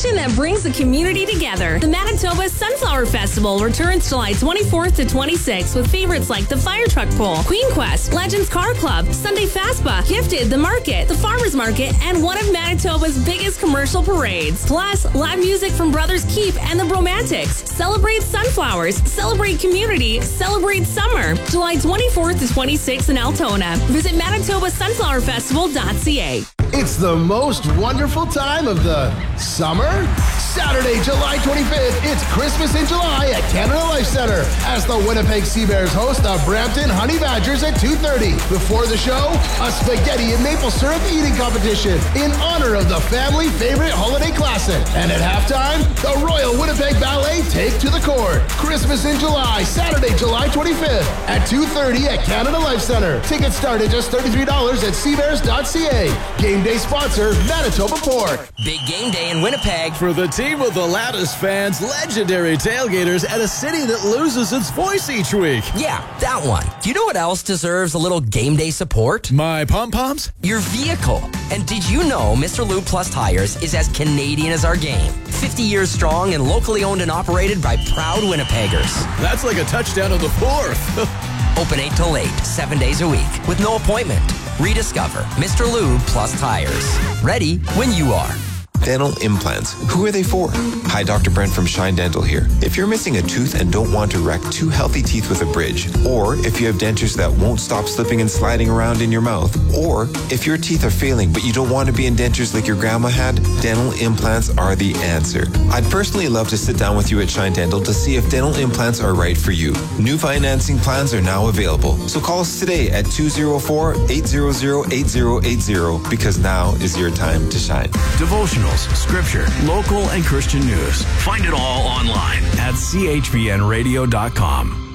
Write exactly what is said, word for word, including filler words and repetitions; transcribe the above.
celebration that brings the community together. The Manitoba Sunflower Festival returns July twenty-fourth to twenty-sixth with favorites like the Fire Truck Pull, Queen Quest, Legends Car Club, Sunday Fastba, Gifted, The Market, the Farmers Market, and one of Manitoba's biggest commercial parades. Plus, live music from Brothers Keep and the Bromantics. Celebrate sunflowers, celebrate community, celebrate summer. July twenty-fourth to twenty-sixth in Altona. Visit manitoba sunflower festival dot c a. It's the most wonderful time of the summer. Saturday, July twenty-fifth, it's Christmas in July at Canada Life Center as the Winnipeg Seabears host the Brampton Honey Badgers at two thirty. Before the show, a spaghetti and maple syrup eating competition in honor of the family favorite holiday classic. And at halftime, the Royal Winnipeg Ballet take to the court. Christmas in July, Saturday, July twenty-fifth at two thirty at Canada Life Center. Tickets start at just thirty-three dollars at seabears dot c a. Game day sponsor, Manitoba Pork. Big game day in Winnipeg. For the team of the loudest fans, legendary tailgaters, at a city that loses its voice each week. Yeah, that one. You know what else deserves a little game day support? My pom-poms? Your vehicle. And did you know Mister Lube Plus Tires is as Canadian as our game? fifty years strong and locally owned and operated by proud Winnipeggers. That's like a touchdown on the fourth. Open eight till eight, seven days a week, with no appointment. Rediscover Mister Lube Plus Tires. Ready when you are. Dental implants. Who are they for? Hi, Doctor Brent from Shine Dental here. If you're missing a tooth and don't want to wreck two healthy teeth with a bridge, or if you have dentures that won't stop slipping and sliding around in your mouth, or if your teeth are failing but you don't want to be in dentures like your grandma had, dental implants are the answer. I'd personally love to sit down with you at Shine Dental to see if dental implants are right for you. New financing plans are now available, so call us today at two oh four, eight hundred, eight oh eight oh because now is your time to shine. Devotionals, scripture, local and Christian news. Find it all online at c h p n radio dot com.